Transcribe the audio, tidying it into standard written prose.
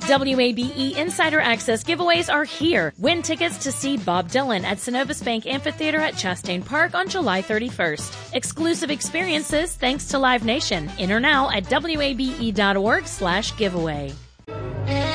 WABE Insider Access giveaways are here. Win tickets to see Bob Dylan at Synovus Bank Amphitheater at Chastain Park on July 31st. Exclusive experiences thanks to Live Nation. Enter now at wabe.org/giveaway.